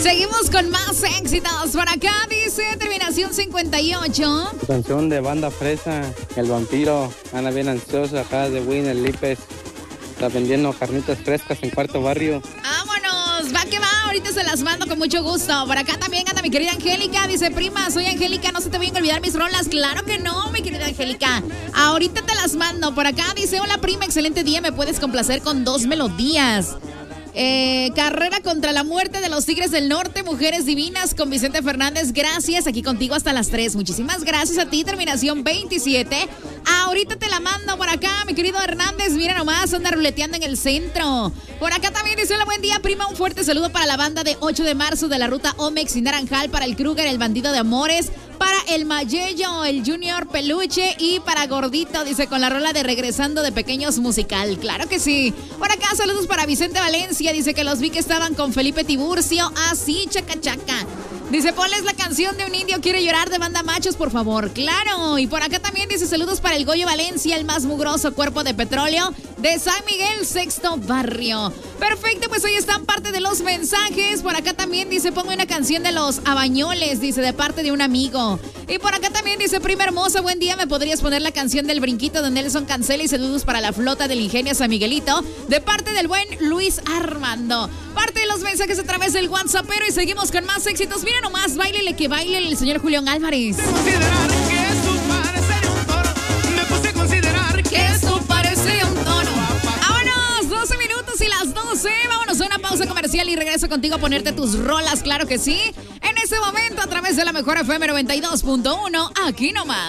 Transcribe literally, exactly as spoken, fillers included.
Seguimos con más éxitos. Por acá dice terminación cincuenta y ocho. Canción de Banda Fresa, El Vampiro. Anda bien ansiosa acá de Winner Lipes. Está vendiendo carnitas frescas en Cuarto Barrio. ¡Vámonos! Va que va, ahorita se las mando con mucho gusto. Por acá también anda mi querida Angélica. Dice, prima, soy Angélica, no se te vayan a olvidar mis rolas. Claro que no, mi querida Angélica. Ahorita te las mando. Por acá dice, hola prima, excelente día. Me puedes complacer con dos melodías. Eh, carrera contra la muerte de los Tigres del Norte, Mujeres Divinas con Vicente Fernández. Gracias, aquí contigo hasta las tres. Muchísimas gracias a ti, terminación veintisiete. Ahorita te la mando por acá, mi querido Hernández. Mira nomás, anda ruleteando en el centro. Por acá también dice, hola, buen día, prima. Un fuerte saludo para la banda de ocho de marzo de la ruta Omex y Naranjal, para el Kruger, el bandido de amores, para el Mayello, el Junior Peluche y para Gordito, dice, con la rola de Regresando de Pequeños musical. Claro que sí. Por acá saludos para Vicente Valencia, dice que los vi que estaban con Felipe Tiburcio. Así, ah, chaca chaca. Dice, ponles la canción de Un Indio Quiere Llorar de Banda Machos, por favor. Claro. Y por acá también dice, saludos para el Goyo Valencia, el más mugroso cuerpo de petróleo de San Miguel, Sexto Barrio. Perfecto, pues ahí están parte de los mensajes. Por acá también dice, pongo una canción de Los Abañoles, dice, de parte de un amigo. Y por acá también dice, prima hermosa, buen día, ¿me podrías poner la canción del Brinquito de Nelson Cancela y saludos para la flota del Ingenio San Miguelito, de parte del buen Luis Armando? Parte de los mensajes a través del WhatsApp, pero y seguimos con más éxitos. Miren nomás, bailele que baile el señor Julián Álvarez. Considerar que su parecer un toro. Me puse a considerar que su parecer un toro. Vámonos, doce minutos y las doce. Vámonos a una pausa comercial y regreso contigo a ponerte tus rolas, claro que sí. En ese momento, a través de la mejor F M noventa y dos punto uno, aquí nomás.